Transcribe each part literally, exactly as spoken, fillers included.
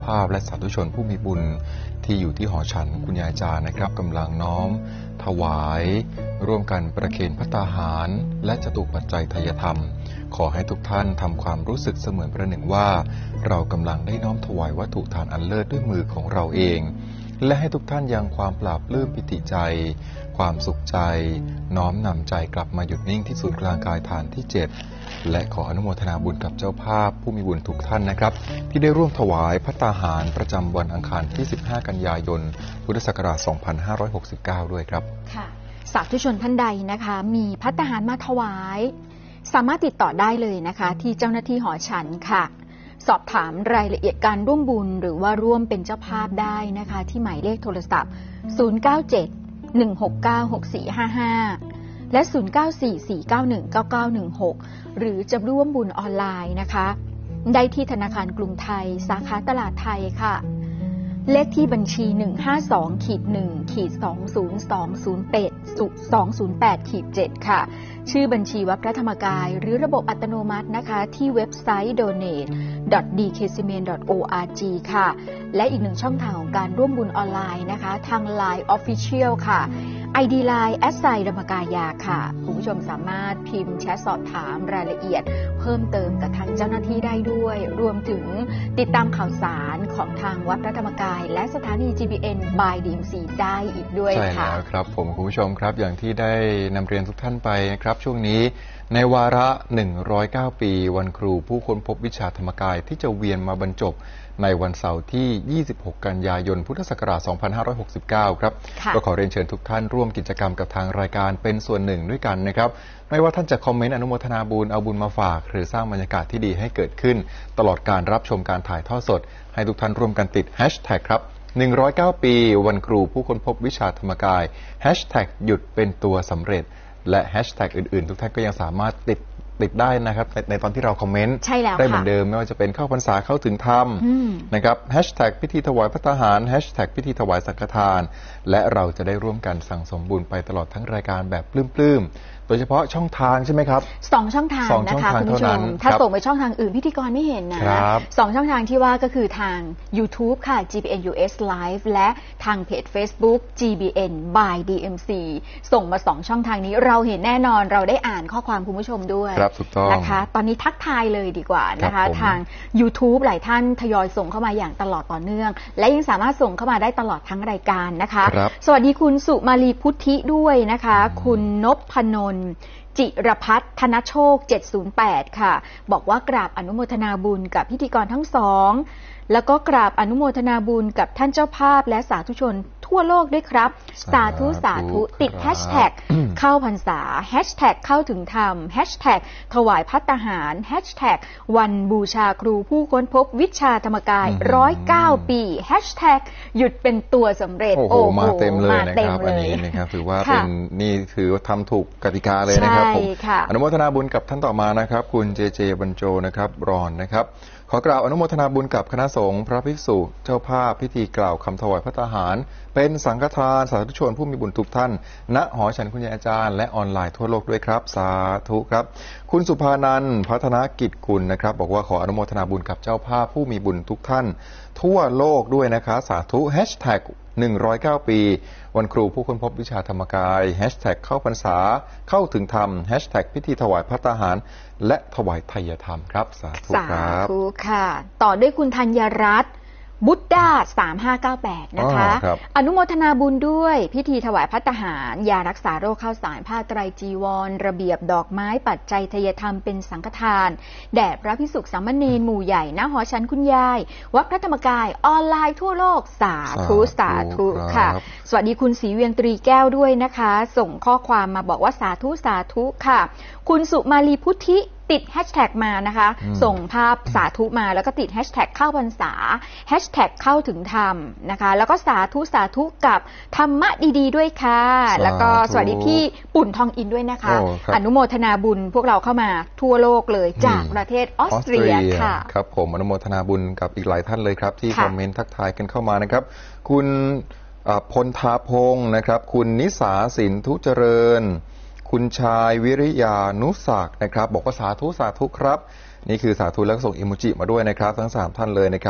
ภาพและสาธุชนผู้มีบุญที่อยู่ที่หอฉันคุณยายจานะครับกำลังน้อมถวายร่วมกันประเคนภัตตาหารและจตุปัจจัยไทยธรรมขอให้ทุกท่านทำความรู้สึกเสมือนประหนึ่งว่าเรากำลังได้น้อมถวายวัตถุทานอันเลิศด้วยมือของเราเองและให้ทุกท่านยังความปราบปลื้มปิติใจความสุขใจน้อมนำใจกลับมาหยุดนิ่งที่ศูนย์กลางกายฐานที่เจ็ดและขออนุโมทนาบุญกับเจ้าภาพผู้มีบุญทุกท่านนะครับที่ได้ร่วมถวายภัตตาหารประจำวันอังคารที่สิบห้ากันยายนพุทธศักราชสองพันห้าร้อยหกสิบเก้าด้วยครับค่ะสาธุชนท่านใดนะคะมีภัตตาหารมาถวายสามารถติดต่อได้เลยนะคะที่เจ้าหน้าที่หอฉันค่ะสอบถามรายละเอียดการร่วมบุญหรือว่าร่วมเป็นเจ้าภาพได้นะคะที่หมายเลขโทรศัพท์ศูนย์ เก้า เจ็ด หนึ่ง หก เก้า หก สี่ ห้า ห้าและศูนย์ เก้า สี่ สี่ เก้า หนึ่ง เก้า เก้า หนึ่ง หกหรือจะร่วมบุญออนไลน์นะคะได้ที่ธนาคารกรุงไทยสาขาตลาดไทยค่ะเลขที่บัญชี หนึ่ง ห้า สอง หนึ่ง สอง ศูนย์ สอง ศูนย์ แปด สอง ศูนย์ แปด เจ็ด ค่ะชื่อบัญชีวัดพระธรรมกายหรือระบบอัตโนมัตินะคะที่เว็บไซต์ โดเนท ดอท ดี เค ซี เอ็ม เอ็น ดอท โอ อาร์ จี ค่ะและอีกหนึ่งช่องทางของการร่วมบุญออนไลน์นะคะทาง ไลน์ Official ค่ะ ไอ ดี ไลน์ แอท ไซน์ ธรรมกายาค่ะคุณผู้ชมสามารถพิมพ์แชทสอบถามรายละเอียดเพิ่มเติมกับทางเจ้าหน้าที่ได้ด้วยรวมถึงติดตามข่าวสารของทางวัดพระธรรมกายและสถานี จี บี เอ็น by ดี เอ็ม ซี ได้อีกด้วยค่ะใช่แล้วครับผมคุณผู้ชมครับอย่างที่ได้นำเรียนทุกท่านไปนะครับช่วงนี้ในวาระหนึ่งร้อยเก้าปีวันครูผู้ค้นพบวิชาธรรมกายที่จะเวียนมาบรรจบในวันเสาร์ที่ยี่สิบหกกันยายนพุทธศักราชสองพันห้าร้อยหกสิบเก้าครับก็ขอเรียนเชิญทุกท่านร่วมกิจกรรมกับทางรายการเป็นส่วนหนึ่งด้วยกันนะครับไม่ว่าท่านจะคอมเมนต์อนุโมทนาบุญเอาบุญมาฝากหรือสร้างบรรยากาศที่ดีให้เกิดขึ้นตลอดการรับชมการถ่ายทอดสดให้ทุกท่านร่วมกันติดแฮชแท็กครับหนึ่งร้อยเก้าปีวันครูผู้ค้นพบวิชาธรรมกายแฮชแท็กหยุดเป็นตัวสำเร็จและแฮชแท็กอื่นๆทุกท่านก็ยังสามารถติดติดได้นะครับในในตอนที่เราคอมเมนต์ได้เหมือนเดิมไม่ว่าจะเป็นเข้าพรรษาเข้าถึงธรรมนะครับแฮชแท็กพิธีถวายภัตตาหารแฮชแท็กพิธีถวายสังฆทานและเราจะได้ร่วมกันสั่งสมบุญไปตลอดทั้งรายการแบบปลื้มๆโดยเฉพาะช่องทางใช่ไหมครับสองช่องทางนะคะคุณผู้ชมถ้าส่งไปช่องทางอื่นพิธีกรไม่เห็นนะสองช่องทางที่ว่าก็คือทาง YouTube ค่ะ จี บี เอ็น ยู เอส Live และทางเพจ Facebook จี บี เอ็น by ดี เอ็ม ซี ส่งมาสองช่องทางนี้เราเห็นแน่นอนเราได้อ่านข้อความคุณผู้ชมด้วยครับถูกต้องนะคะตอนนี้ทักทายเลยดีกว่านะคะทาง YouTube หลายท่านทยอยส่งเข้ามาอย่างตลอดต่อเนื่องและยังสามารถส่งเข้ามาได้ตลอดทั้งรายการนะคะสวัสดีคุณสุมาลีพุทธิด้วยนะคะคุณนพนนท์จิรพัฒน์ธนโชคเจ็ดศูนย์แปดค่ะบอกว่ากราบอนุโมทนาบุญกับพิธีกรทั้งสองแล้วก็กราบอนุโมทนาบุญกับท่านเจ้าภาพและสาธุชนทั่วโลกด้วยครับสาธุสาธุติดแฮชแท็กเข้าพรรษาแฮชแท็กเข้าถึงธรรมแฮชแท็กถวายภัตตาหารแฮชแท็กวันบูชาครูผู้ค้นพบวิชาธรรมกายร้อยเก้าปีแฮชแท็กหยุดเป็นตัวสำเร็จโอ้โหมาเต็มเลยนะครับอันนี้นะครับถือว่าเป็นนี่คือทำถูกกติกาเลยนะครับผมอนุโมทนาบุญกับท่านต่อมานะครับคุณเจเจบรรโจนะครับรอนนะครับขอกล่าวอนุโมทนาบุญกับคณะสงฆ์พระภิกษุเจ้าภาพพิธีกล่าวคำถวายภัตตาหารเป็นสังฆทานสาธุชนผู้มีบุญทุกท่านณหอฉันคุณยายอาจารย์และออนไลน์ทั่วโลกด้วยครับสาธุครับคุณสุภานันท์พัฒนกิจกุลนะครับบอกว่าขออนุโมทนาบุญกับเจ้าภาพผู้มีบุญทุกท่านทั่วโลกด้วยนะคะสาธุแฮชแท็กหนึ่งร้อยเก้าปีวันครูผู้ค้นพบวิชาธรรมกายแฮชแท็กเข้าพรรษาเข้าถึงธรรมแฮชแท็กพิธีถวายภัตตาหารและถวายไทยธรรมครับสาธุครับสาธุค่ะต่อด้วยคุณธัญรัตน์บุตรดาสามห้าเก้าแปดนะคะ อ, อนุโมทนาบุญด้วยพิธีถวายภัตตาหารยารักษาโรคข้าวสารผ้าไตรจีวรระเบียบดอกไม้ปัจจัยทายธรรมเป็นสังฆทานแด่พระภิกษุสามเณรหมู่ใหญ่ณหอฉันคุณยายวัดพระธรรมกายออนไลน์ทั่วโลกสาธุสาธุค่ะสวัสดีคุณศรีเวียงตรีแก้วด้วยนะคะส่งข้อความมาบอกว่าสาธุสาธุค่ะคุณสุมาลีพุทธิติดแฮชแท็กมานะคะส่งภาพสาธุมาแล้วก็ติดแฮชแท็กเข้าพรรษาแฮชแท็กเข้าถึงธรรมนะคะแล้วก็สาธุสาธุกับธรรมะดีๆด้วยค่ะแล้วก็สวัสดีพี่ปุ่นทองอินด้วยนะคะอนุโมทนาบุญพวกเราเข้ามาทั่วโลกเลยจากประเทศออสเตรียค่ะครับผมอนุโมทนาบุญกับอีกหลายท่านเลยครับที่คอมเมนต์ทักทายกันเข้ามานะครับคุณพลทาพงศ์นะครับคุณนิสาสินทุเจริญคุณชายวิริยานุศักดิ์นะครับบอกว่าสาธุสาธุครับนี่คือสาธุแล้วก็ส่งอิโมจิมาด้วยนะครับทั้งสามท่านเลยนะครับ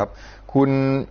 คุณ